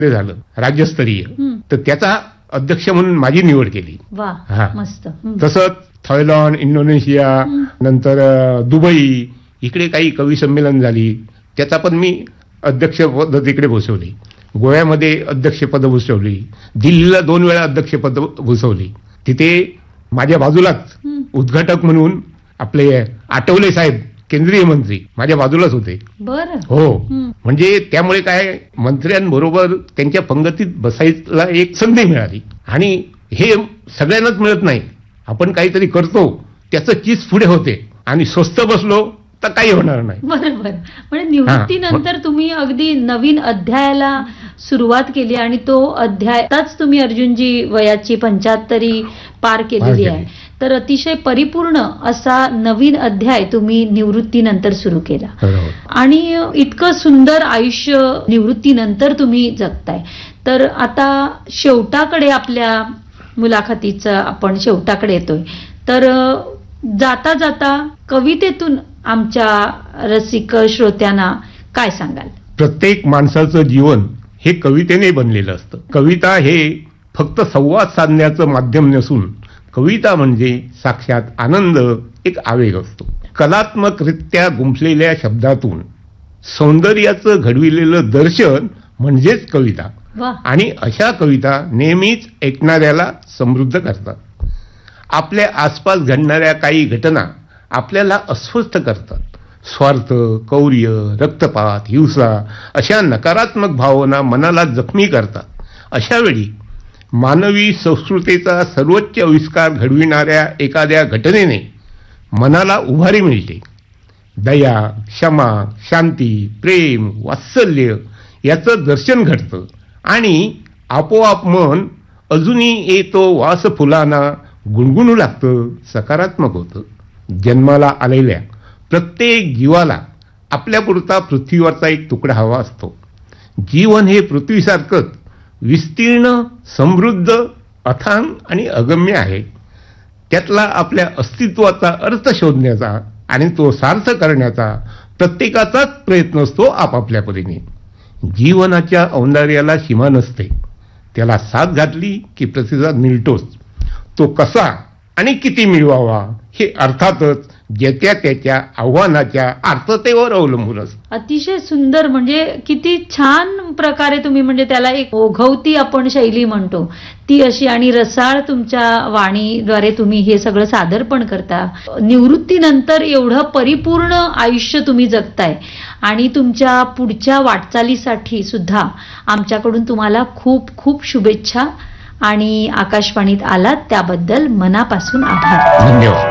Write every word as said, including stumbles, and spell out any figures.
ते झालं राज्यस्तरीय, हं. तर त्याचा अध्यक्ष म्हणून माझी निवड केली. वा हा. मस्त. हं. तसंच थायलंड, इंडोनेशिया, हं. नंतर अ, दुबई इकडे काही कवी संमेलन झाली, त्याचा पण मी अध्यक्षपद तिकडे भूषवली. गोव्यामध्ये अध्यक्षपद भूषवली. दिल्लीला दोन वेळा अध्यक्षपद भूषवली. तिथे माझ्या बाजूलाच हं. उद्घाटक म्हणून आपले आठवले साहेब केंद्रीय मंत्री माझ्या बाजूलाच होते. बरं. हो, हं. म्हणजे त्यामुळे काय मंत्र्यांबरोबर त्यांच्या पंगतीत बसायला एक संधी मिळाली. आणि हे सगळ्यांनाच मिळत नाही. आपण काहीतरी करतो त्याचं चीज पुढे होते आणि स्वस्त बसलो तर काही होणार नाही. बरोबर. म्हणजे निवृत्तीनंतर तुम्ही अगदी नवीन अध्यायाला सुरुवात केली आणि तो अध्याय आताच तुम्ही अर्जुनजी वयाची पंच्याहत्तरी पार केलेली आहे. तर अतिशय परिपूर्ण असा नवीन अध्याय तुम्ही निवृत्तीनंतर सुरू केला. बरोबर. आणि इतकं सुंदर आयुष्य निवृत्तीनंतर तुम्ही जगताय. तर आता शेवटाकडे आपल्या मुलाखतीचं आपण शेवटाकडे येतोय. तर जाता जाता कवितेतून आमच्या रसिक श्रोत्यांना काय सांगाल? प्रत्येक माणसाचं जीवन हे कवितेने बनलेलं असतं. कविता हे फक्त संवाद साधण्याचं माध्यम नसून कविता म्हणजे साक्षात आनंद, एक आवेग असतो. कलात्मकरित्या गुंफलेल्या शब्दातून सौंदर्याचं घडविलेलं दर्शन म्हणजेच कविता. वा. आणि अशा कविता नेहमीच ऐकणाऱ्याला समृद्ध करतात. आपल्या आसपास घडणाऱ्या काही घटना आपल्याला अस्वस्थ करतात. स्वार्थ, कौर्य, रक्तपात, हिंसा अशा नकारात्मक भावना मनाला जखमी करतात. अशा वेळी मानवी संस्कृतीचा सर्वोच्च आविष्कार घडविणाऱ्या एखाद्या घटनेने मनाला उभारी मिळते. दया, क्षमा, शांती, प्रेम, वात्सल्य याचं दर्शन घडतं आणि आपोआप मन अजूनही येतो वास फुलांना गुणगुणू लागतं, सकारात्मक होतं. जन्माला आलेल्या प्रत्येक जीवाला आपल्यापुरता पृथ्वीवरचा एक तुकडा हवा असतो. जीवन हे पृथ्वीसारखंच विस्तीर्ण, समृद्ध, अथांग आणि अगम्य आहे. त्यातला आपल्या अस्तित्वाचा अर्थ शोधण्याचा आणि तो सार्थ करण्याचा प्रत्येकाचाच प्रयत्न असतो आपापल्या परीने. जीवनाच्या औंदार्याला सीमा नसते. त्याला साथ घातली की प्रतिसाद मिळतोच. तो कसा आणि किती मिळवावा हे अर्थातच ज्याच्या त्याच्या आव्हानाच्या अर्थतेवर अवलंबून असतं. अतिशय सुंदर. म्हणजे किती छान प्रकारे तुम्ही म्हणजे त्याला एक ओघवती आपण शैली म्हणतो ती अशी आणि रसाळ तुमच्या वाणीद्वारे तुम्ही हे सगळं सादर पण करता. निवृत्तीनंतर एवढं परिपूर्ण आयुष्य तुम्ही जगताय आणि तुमच्या पुढच्या वाटचालीसाठी सुद्धा आमच्याकडून तुम्हाला खूप खूप शुभेच्छा. आणि आकाशवाणीत आलात त्याबद्दल मनापासून आभार. धन्यवाद.